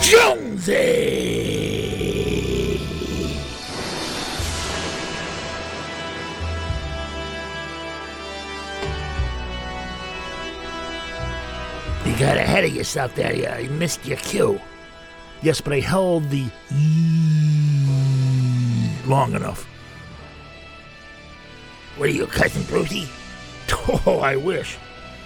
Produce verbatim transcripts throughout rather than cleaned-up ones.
Jonesy. You got ahead of yourself there. You, you missed your cue. Yes, but I held the e long enough. What are you, Cousin Brucey? Oh, I wish.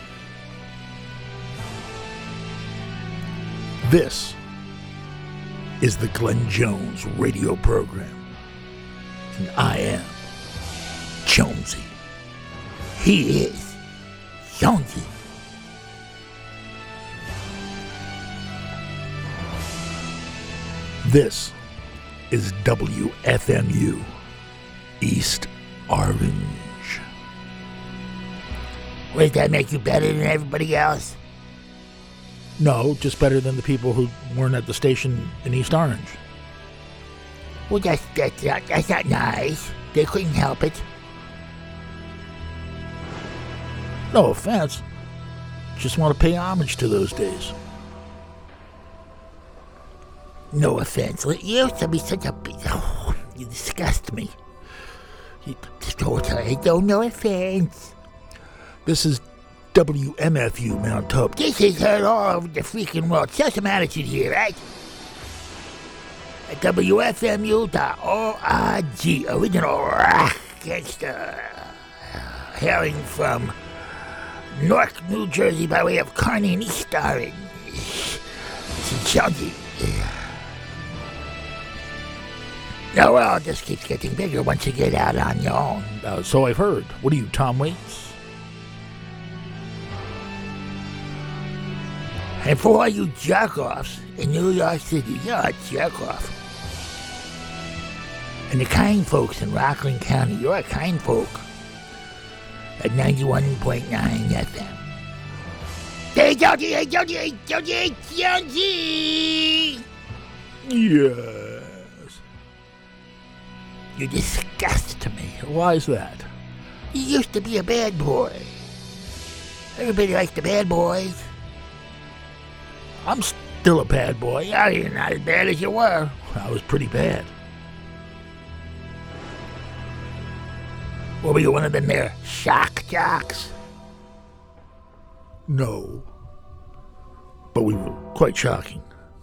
This is the Glenn Jones radio program. And I am Jonesy. He is Jonesy. This is W F M U, East Orange. Does that make you better than everybody else? No, just better than the people who weren't at the station in East Orange. Well, that's, that's, not, that's not nice. They couldn't help it. No offense. Just want to pay homage to those days. No offense. You used to be such a... Oh, you disgust me. You totally don't know offense. This is W M F U, Mount Hope. This is heard all over the freaking world. Show some attitude here, right? At W F M U dot org, original rock gangster. Uh, hailing from Newark, New Jersey by way of Kearney and East Orange. This is Jonesy. The world just keeps getting bigger once you get out on your own. Uh, so I've heard. What are you, Tom Waits? And for all you jerk-offs in New York City, you're a jerk-off. And the kind folks in Rockland County, you're a kind folk. At ninety-one point nine F M. Hey, Jonesy! Hey, Jonesy! Hey, Jonesy! Hey, Jonesy! Yes. You disgust me. Why is that? You used to be a bad boy. Everybody likes the bad boys. I'm still a bad boy. Yeah, you're not as bad as you were. I was pretty bad. What were you, one of them there shock jocks? No. But we were quite shocking.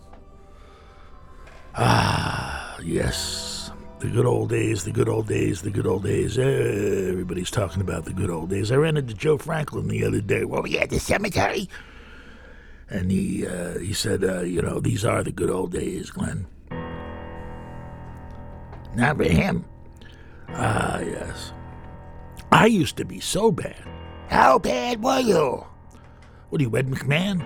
Ah, yes. The good old days, the good old days, the good old days. Everybody's talking about the good old days. I ran into Joe Franklin the other day. What were you at the cemetery? And he uh, he said, uh, you know, these are the good old days, Glenn. Not for him. Ah, yes. I used to be so bad. How bad were you? What are you, Ed McMahon?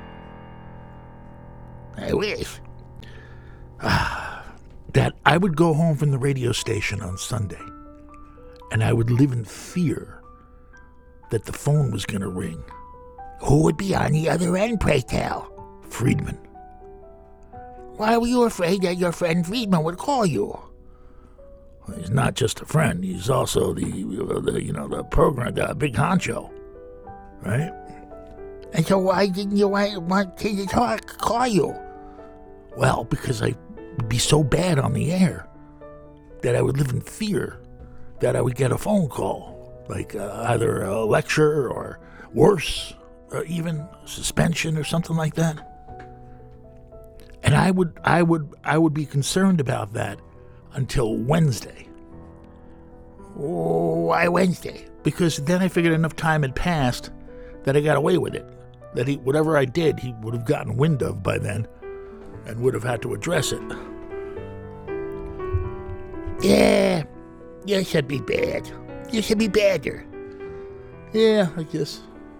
I wish. Ah, that I would go home from the radio station on Sunday, and I would live in fear that the phone was going to ring. Who would be on the other end, pray tell? Friedman. Why were you afraid that your friend Friedman would call you? Well, he's not just a friend. He's also the, the you know, the program, the big honcho, right? And so why didn't you want, want to talk, call you? Well, because I would be so bad on the air that I would live in fear that I would get a phone call, like uh, either a lecture or worse, or even suspension or something like that. And I would, I would, I would be concerned about that until Wednesday. Why Wednesday? Because then I figured enough time had passed that I got away with it. That he, whatever I did, he would have gotten wind of by then and would have had to address it. Yeah, you should be bad. You should be badder. Yeah, I guess.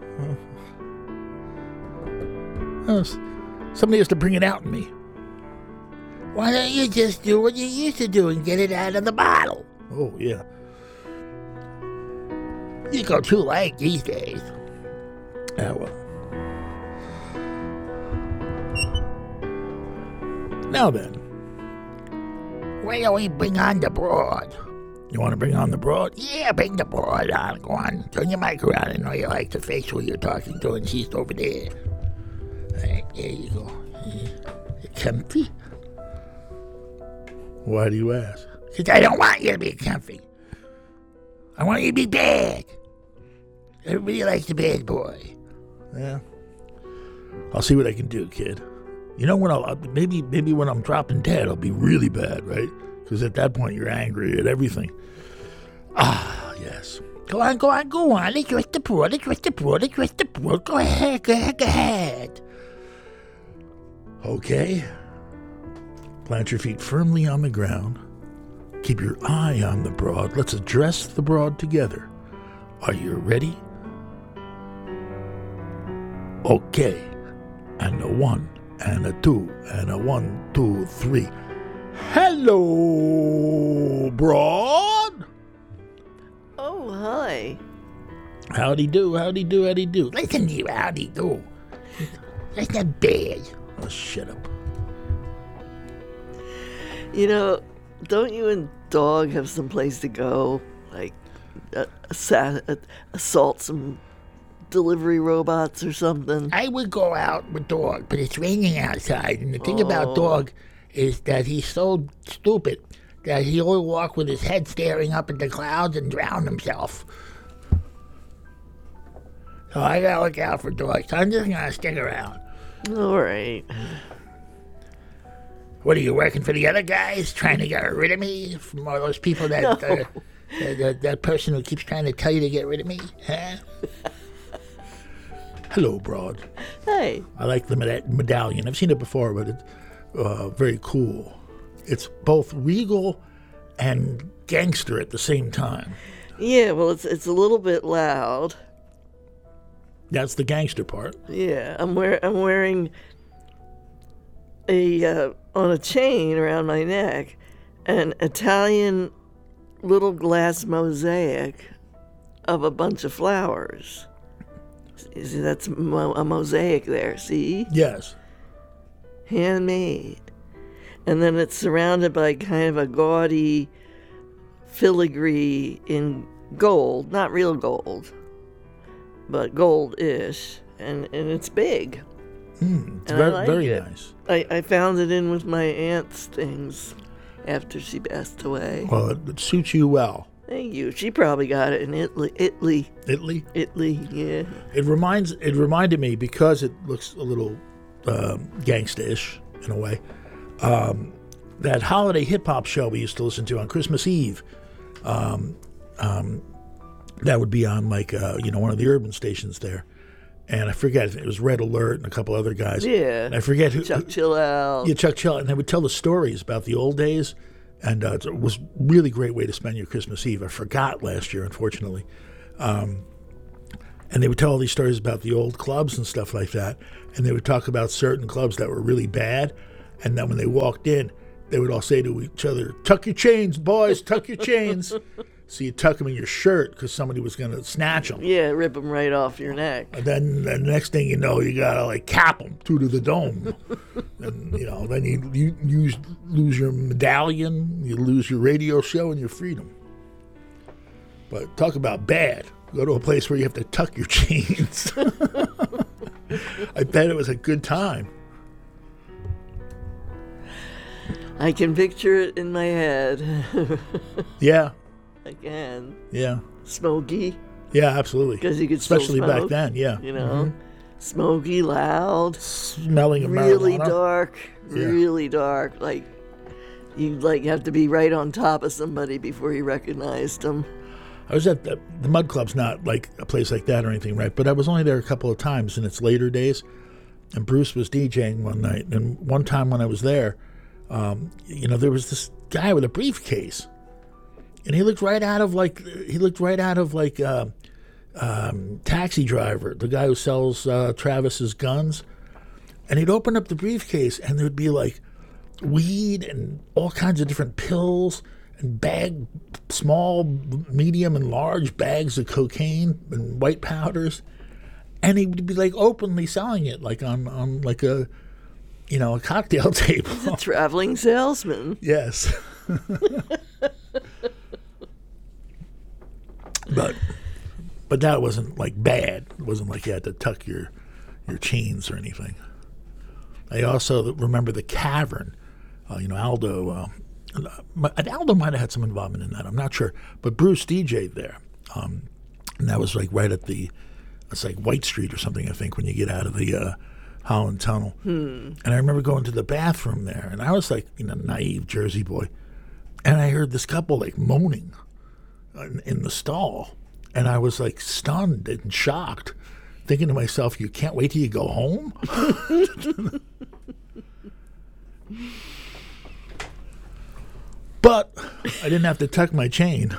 Uh, somebody has to bring it out in me. Why don't you just do what you used to do and get it out of the bottle? Oh, yeah. You go too late these days. Ah, well. Now then. Why don't we bring on the broad? You want to bring on the broad? Yeah, bring the broad on. Go on. Turn your mic around. I know you like the face who you're talking to, and she's over there. All right, there you go. comfy? Why do you ask? Because I don't want you to be comfy. I want you to be bad. Everybody likes the bad boy. Yeah. I'll see what I can do, kid. You know when I'll maybe maybe when I'm dropping dead, I'll be really bad, right? Because at that point you're angry at everything. Ah, yes. Go on, go on, go on. Let's twist the broad, let's twist the broad, let's twist the broad. Go ahead, go ahead, go ahead. Okay. Plant your feet firmly on the ground. Keep your eye on the broad. Let's address the broad together. Are you ready? Okay. And a one, and a two, and a one, two, three. Hello, broad. Oh, hi. Howdy do, howdy do, howdy do. Listen to you, howdy do. That's not bad. Oh, shut up. You know, don't you and Dog have some place to go? Like, uh, assa- uh, assault some delivery robots or something? I would go out with Dog, but it's raining outside. And the thing about Oh. Dog is that he's so stupid that he'll walk with his head staring up at the clouds and drown himself. So I gotta look out for Dog. So I'm just gonna stick around. All right. What are you working for the other guys, trying to get rid of me from all those people that No. uh, that, that that person who keeps trying to tell you to get rid of me? Huh? Hello, broad. Hey. I like the meda- medallion. I've seen it before, but it's uh, very cool. It's both regal and gangster at the same time. Yeah, well, it's it's a little bit loud. That's the gangster part. Yeah, I'm wear I'm wearing a uh, on a chain around my neck an Italian little glass mosaic of a bunch of flowers. See, that's mo- a mosaic there. See, Yes. handmade, and then it's surrounded by kind of a gaudy filigree in gold, not real gold, but gold-ish, and and it's big. Mm, it's And I very, like very it. nice. I, I found it in with my aunt's things after she passed away. Well, it, it suits you well. Thank you. She probably got it in Italy. Italy. Italy. Italy, yeah. It reminds. It reminded me because it looks a little um, gangsta-ish in a way. Um, that holiday hip hop show we used to listen to on Christmas Eve. Um, um, that would be on like uh, you know one of the urban stations there, and I forget it was Red Alert and a couple other guys. Yeah. And I forget who. Chuck who Chill Out. yeah, Chuck Chill, and they would tell the stories about the old days, and uh, it was really great way to spend your Christmas Eve. I forgot last year, unfortunately. Um, and they would tell all these stories about the old clubs and stuff like that, and they would talk about certain clubs that were really bad, and then when they walked in, they would all say to each other, "Tuck your chains, boys, tuck your chains." So you tuck them in your shirt because somebody was going to snatch them. Yeah, rip them right off your neck. And then the next thing you know, you got to like cap them two to the dome. And, you know, then you, you, you lose your medallion, you lose your radio show and your freedom. But talk about bad. Go to a place where you have to tuck your chains. I bet it was a good time. I can picture it in my head. Yeah, Again, yeah, smoky, yeah, absolutely. because you could still Especially back smoke, then, yeah. You know, smoky, loud, Smelling of really marijuana. dark, Yeah. really dark. Like you like have to be right on top of somebody before you recognized them. I was at the, the Mud Club's not like a place like that or anything, right? But I was only there a couple of times in its later days. And Bruce was DJing one night. And one time when I was there, um, you know, there was this guy with a briefcase. And he looked right out of like, he looked right out of like uh, um, Taxi Driver, the guy who sells uh, Travis's guns. And he'd open up the briefcase and there'd be like weed and all kinds of different pills and bag, small, medium, and large bags of cocaine and white powders, and he would be like openly selling it, like on, on like a, you know, a cocktail table. A traveling salesman. Yes. but but that wasn't like bad. It wasn't like you had to tuck your your chains or anything. I also remember the Cavern. Uh, you know, Aldo. Uh, Aldo might have had some involvement in that. I'm not sure, but Bruce D J'd there, um, and that was like right at the, it's like White Street or something. I think when you get out of the uh, Holland Tunnel. Hmm. And I remember going to the bathroom there, and I was like, you know, naive Jersey boy, and I heard this couple like moaning in, in the stall, and I was like stunned and shocked, thinking to myself, you can't wait till you go home? But I didn't have to tuck my chain.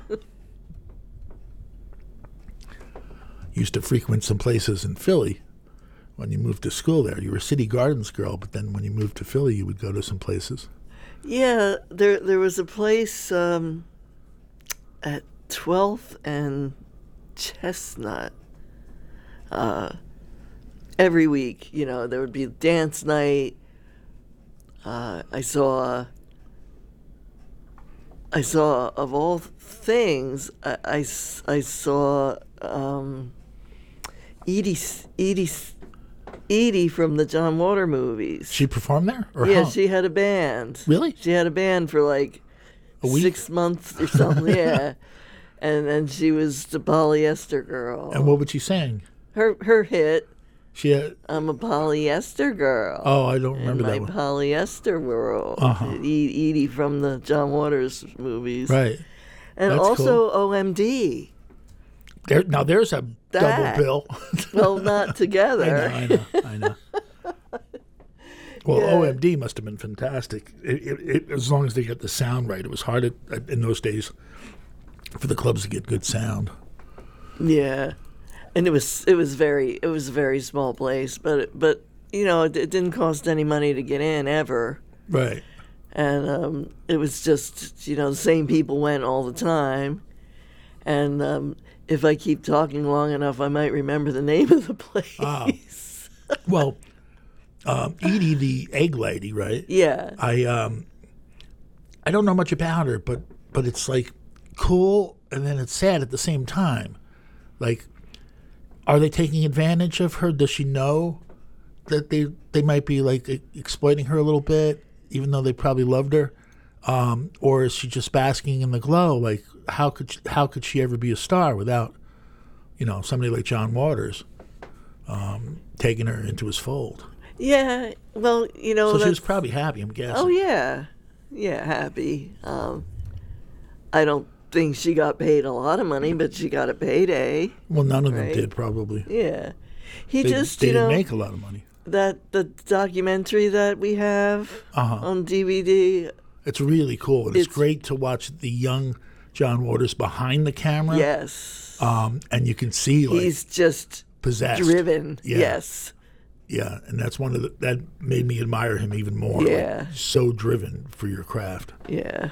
Used to frequent some places in Philly when you moved to school there. You were a City Gardens girl, but then when you moved to Philly, you would go to some places. Yeah, there there was a place um, at twelfth and Chestnut. Uh, every week, you know, there would be dance night. Uh, I saw, I saw of all things, I, I, I saw um, Edie, Edie, Edie from the John Water movies. She performed there? Or Yeah, how? she had a band. Really? She had a band for like A week? six months or something. Yeah, and then she was the polyester girl. And what would she sing? Her her hit. She had, I'm a polyester girl. oh, I don't remember in that my one. polyester world. Uh-huh. E- Edie from the John Waters movies. Right. And That's also O M D. There, now there's a That. double bill. Well, not together. I know, I know, I know. Well, Yeah. O M D must have been fantastic. It, it, it, as long as they got the sound right. It was hard at, in those days for the clubs to get good sound. Yeah, and it was it was very it was a very small place, but but you know it, it didn't cost any money to get in ever, Right. and um, it was just you know the same people went all the time, and um, if I keep talking long enough, I might remember the name of the place. Ah. Well, um, Edie, the egg lady, right? Yeah, I um, I don't know much about her, but but it's like cool and then it's sad at the same time. Like, are they taking advantage of her? Does she know that they they might be like e- exploiting her a little bit, even though they probably loved her? Um, or is she just basking in the glow? Like, how could she, how could she ever be a star without, you know, somebody like John Waters um, taking her into his fold? yeah. Well, you know. So she was that's- probably happy, I'm guessing. Oh yeah, yeah, happy. Um, I don't think she got paid a lot of money, but she got a payday. Well, none of them Right. did, probably. Yeah, he They, just they you didn't know make a lot of money. that the documentary that we have Uh-huh. on D V D. It's really cool, and it's, It's- great to watch the young John Waters behind the camera. Yes, Um, and you can see like he's just possessed, driven. Yeah. Yes, Yeah, and that's one of the that made me admire him even more. Yeah. Like, so driven for your craft. yeah.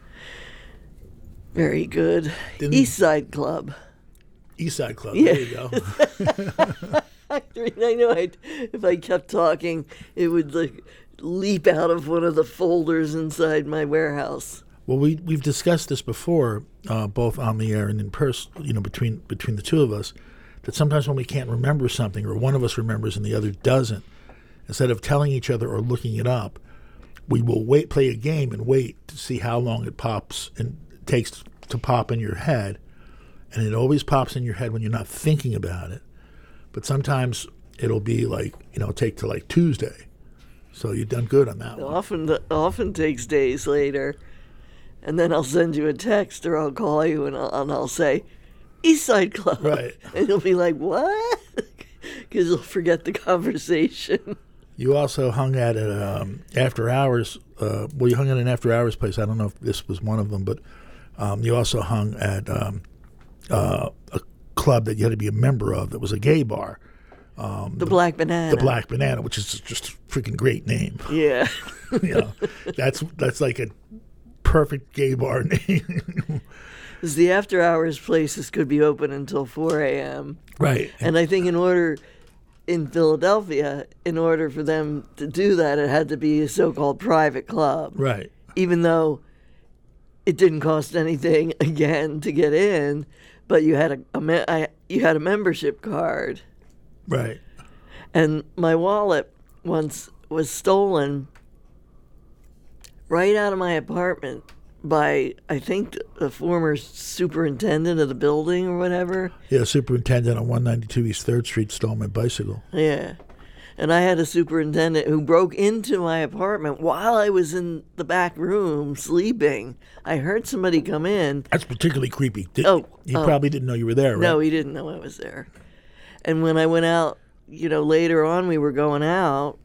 Very good. Didn't- East Side Club. East Side Club. Yeah. There you go. I mean, I know I'd, if I kept talking, it would like leap out of one of the folders inside my warehouse. Well, we we've discussed this before, uh, both on the air and in person. You know, between between the two of us, that sometimes when we can't remember something, or one of us remembers and the other doesn't, instead of telling each other or looking it up, we will wait, play a game, and wait to see how long it pops and takes to pop in your head. And it always pops in your head when you're not thinking about it. But sometimes it'll be like, you know, take to like Tuesday. So you've done good on that It one. often often takes days later, and then I'll send you a text or I'll call you and I'll, and I'll say, East Side Club. Right. And you'll be like, what? Because you'll forget the conversation. You also hung at an um, after hours. Uh, well, you hung at an after hours place. I don't know if this was one of them, but um, you also hung at um, uh, a club that you had to be a member of that was a gay bar, The Black Banana. the Black Banana, which is just a freaking great name. Yeah. You know, that's that's like a perfect gay bar name. Because the after hours places could be open until four a.m. Right. And I think in order, in Philadelphia, in order for them to do that, it had to be a so-called private club. Right. Even though it didn't cost anything, again, to get in, but you had a, a me- I, you had a membership card. Right. And my wallet once was stolen right out of my apartment by, I think, the former superintendent of the building or whatever. Yeah, superintendent on one ninety-two East third Street stole my bicycle. Yeah. And I had a superintendent who broke into my apartment while I was in the back room sleeping. I heard somebody come in. That's particularly creepy. Did, Oh, he oh. probably didn't know you were there, right? No, he didn't know I was there. And when I went out, you know, later on we were going out,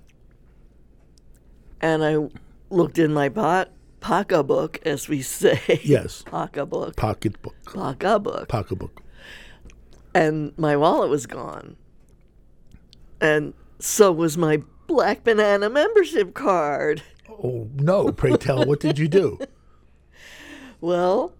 and I looked in my pot, pocketbook, as we say. Yes. Pocketbook. Pocketbook. Pocketbook. Pocketbook. And my wallet was gone. And so was my Black Banana membership card. Oh, no. Pray tell, what did you do? Well,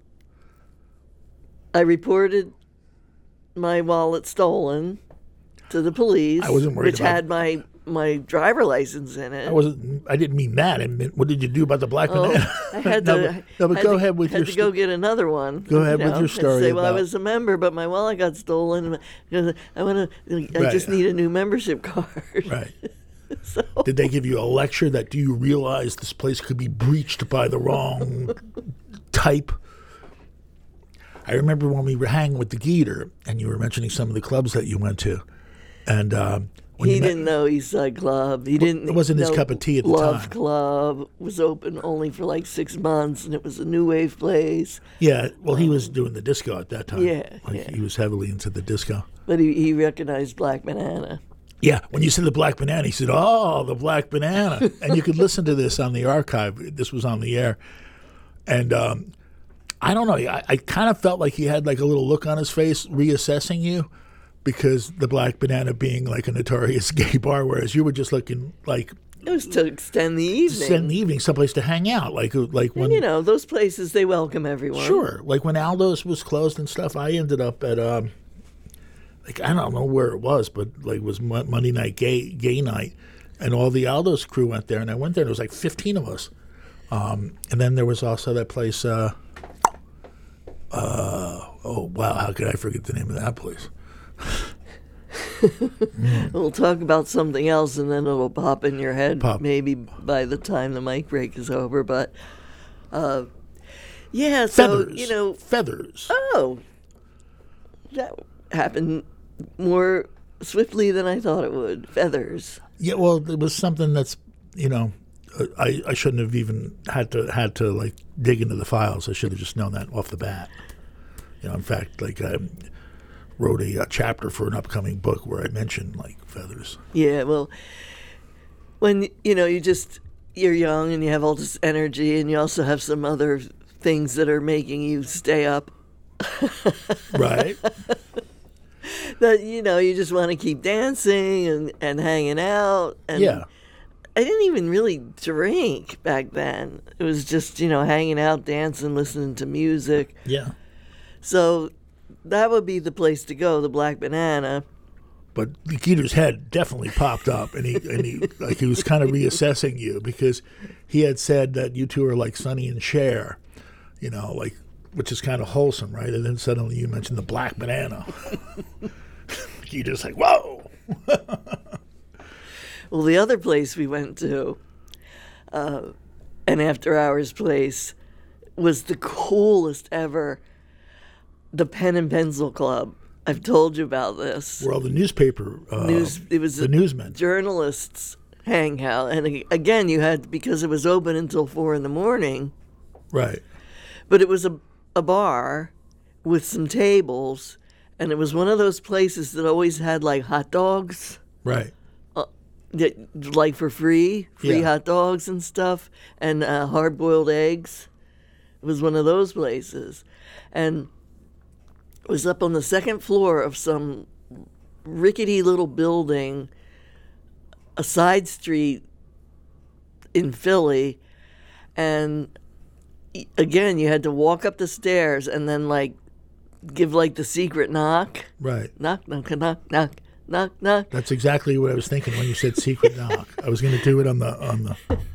I reported my wallet stolen to the police, I wasn't worried which about- had my my driver license in it. I wasn't. I didn't mean that. I meant, what did you do about the black Oh, banana? I had no, to. but, no, but had go to, ahead with had your to sto- go get another one. Go ahead you with know, your and story Say, well, I about- was a member, but my wallet got stolen. Because I want to. I Right. just need a new membership card. Right. So Did they give you a lecture that do you realize this place could be breached by the wrong type? I remember when we were hanging with the Geeter, and you were mentioning some of the clubs that you went to, and um, when he you met- didn't know East Side Club. He didn't. it wasn't his know cup of tea at the Love time. Club was open only for like six months, and it was a new wave place. Yeah, well, he was doing the disco at that time. Yeah, like yeah. he was heavily into the disco. But he, he recognized Black Banana. Yeah, when you said the black banana, he said, "Oh, the black banana," and you could listen to this on the archive. This was on the air, and um, I don't know. I, I kind of felt like he had like a little look on his face, reassessing you, because the Black Banana being like a notorious gay bar, whereas you were just looking like It was to extend the evening. in the evening, someplace to hang out, like like when And, you know, those places, they welcome everyone. sure, like when Aldo's was closed and stuff. I ended up at um, like I don't know where it was, but like it was Mo- Monday night gay gay night, and all the Aldo's crew went there, and I went there, and there was like fifteen of us, um, and then there was also that place. Uh, uh, oh wow, how could I forget the name of that place? We'll talk about something else, and then it'll pop in your head Pop. maybe by the time the mic break is over. But, uh, yeah, so, Feathers, you know, feathers. oh, that happened more swiftly than I thought it would. Feathers. Yeah, well, it was something that's you know, uh, I I shouldn't have even had to had to like dig into the files. I should have just known that off the bat. You know, in fact, like I wrote a, a chapter for an upcoming book where I mentioned like feathers. Yeah, well, when, you know, you just, you're young and you have all this energy, and you also have some other things that are making you stay up. Right. That, you know, you just want to keep dancing and, and hanging out. And Yeah. I didn't even really drink back then. It was just, you know, hanging out, dancing, listening to music. Yeah. So that would be the place to go, the Black Banana. But Geeter's head definitely popped up, and he and he like he was kind of reassessing you because he had said that you two are like Sonny and Cher, you know, like which is kind of wholesome, right? And then suddenly you mentioned the Black Banana. Geeter's like, whoa. Well, the other place we went to, uh, an after-hours place, was the coolest ever. The Pen and Pencil Club. I've told you about this. Where all the newspaper uh, News. It was the a newsmen. journalists' hangout, and a- again, you had because it was open until four in the morning. Right. But it was a a bar with some tables, and it was one of those places that always had like hot dogs. Right. That, like for free, free Yeah. hot dogs and stuff, and uh, hard-boiled eggs. It was one of those places, and it was up on the second floor of some rickety little building, a side street in Philly, and y- again, you had to walk up the stairs and then like give like the secret knock, Right. knock, knock, knock, knock. Knock, knock. That's exactly what I was thinking when you said secret knock. I was going to do it on the on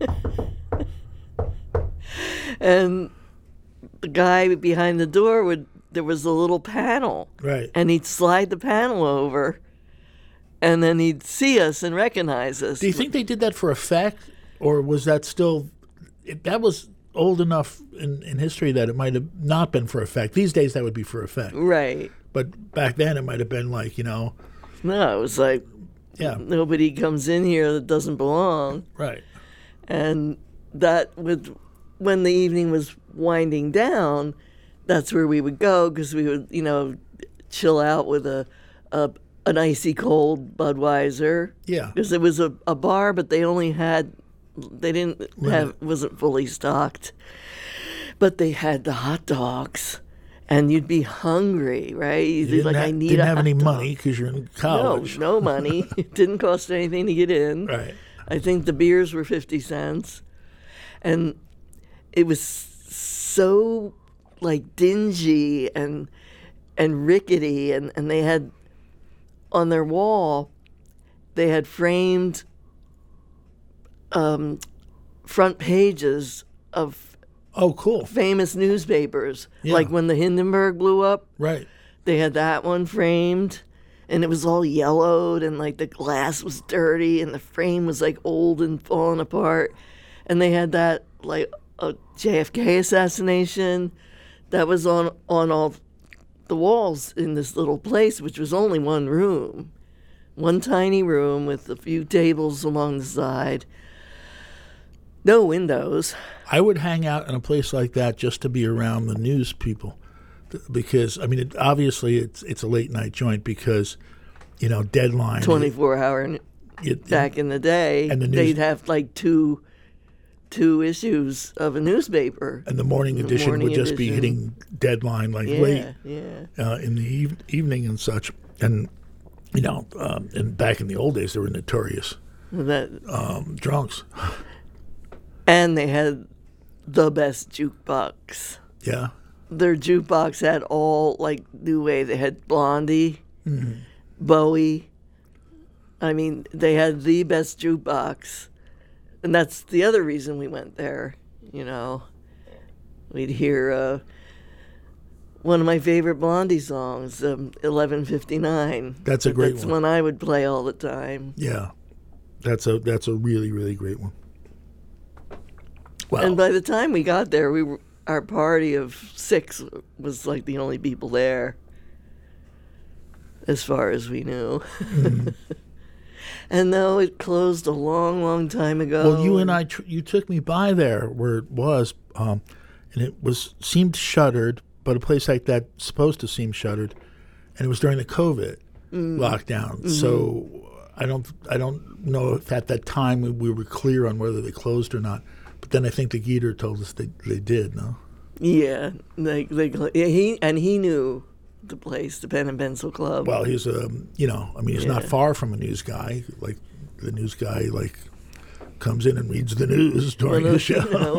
the. And the guy behind the door would, there was a little panel. Right. And he'd slide the panel over. and then he'd see us and recognize us. Do you think they did that for effect, or was that still it, that was old enough in, in history that it might have not been for effect? These days, that would be for effect, Right. but back then it might have been like, you know, No, it was like yeah, nobody comes in here that doesn't belong. right, And that would, when the evening was winding down, that's where we would go because we would, you know, chill out with a, a an icy cold Budweiser. yeah, Because it was a, a bar, but they only had, they didn't have, Right. wasn't fully stocked. But they had the hot dogs, and you'd be hungry, right? You'd You be didn't, like, ha- I need didn't a have hot any dog. money because you're in No, college, no money. It didn't cost anything to get in. right? I think the beers were fifty cents. And it was so like dingy and and rickety, and, and they had on their wall they had framed um, front pages of Oh, cool, famous newspapers. Yeah. Like when the Hindenburg blew up, right? they had that one framed, and it was all yellowed, and like the glass was dirty, and the frame was like old and falling apart. And they had that like a J F K assassination that was on on all the walls in this little place, which was only one room, one tiny room with a few tables along the side, no windows. I would hang out in a place like that just to be around the news people, Th- because I mean, it, obviously it's it's a late night joint because, you know, Deadline. twenty-four hour n- it- back in the day, And the news- they'd have like two two issues of a newspaper. and the morning The edition morning would just be edition. hitting Deadline like Yeah, late yeah. uh, in the eve- evening and such. And you know, um, and back in the old days, they were notorious That, um, drunks. and they had the best jukebox. Yeah, Their jukebox had all like new wave. They had Blondie, Mm-hmm. Bowie. I mean, they had the best jukebox, and that's the other reason we went there. You know, we'd hear uh, one of my favorite Blondie songs, um, eleven fifty-nine. That's a great That's one. one I would play all the time. yeah. That's a that's a really really great one. Wow. And by the time we got there, we were, our party of six was like the only people there, as far as we knew. Mm-hmm. And though it closed a long, long time ago. Well, you and I, tr- you took me by there where it was, um, and it was seemed shuttered, but a place like that supposed to seem shuttered, and it was during the COVID lockdown. Mm-hmm. So I don't, I don't know if at that time we, we were clear on whether they closed or not. But then I think the Geeter told us they they did. No, Yeah, they, they, yeah, he and he knew the place, the Pen and Pencil Club. well, he's a, you know, I mean, he's not Yeah. far from a news guy. Like the news guy, like comes in and reads the news during Well, the you show. know,